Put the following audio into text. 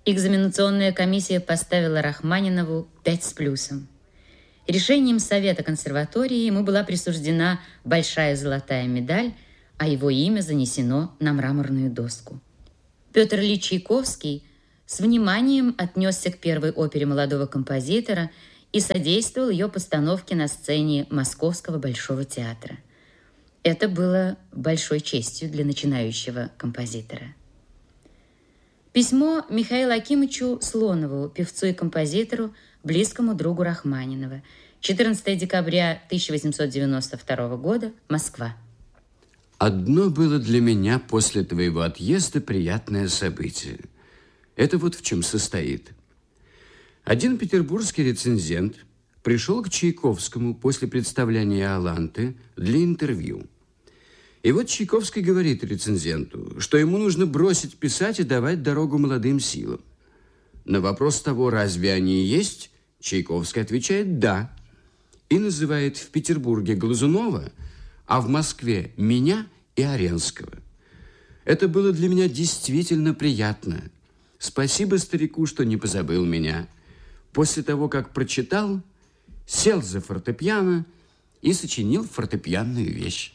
Экзаменационная комиссия поставила Рахманинову 5 с плюсом. Решением Совета консерватории ему была присуждена большая золотая медаль, а его имя занесено на мраморную доску. Петр Ильич Чайковский с вниманием отнесся к первой опере молодого композитора и содействовал ее постановке на сцене Московского Большого театра. Это было большой честью для начинающего композитора. Письмо Михаилу Акимовичу Слонову, певцу и композитору, близкому другу Рахманинова. 14 декабря 1892 года, Москва. Одно было для меня после твоего отъезда приятное событие. Это вот в чем состоит. Один петербургский рецензент пришел к Чайковскому после представления Иоланты для интервью. И вот Чайковский говорит рецензенту, что ему нужно бросить писать и давать дорогу молодым силам. На вопрос того, разве они и есть, Чайковский отвечает «да». И называет в Петербурге Глазунова, а в Москве меня и Аренского. Это было для меня действительно приятно. Спасибо старику, что не позабыл меня. После того, как прочитал, сел за фортепиано и сочинил фортепианную вещь.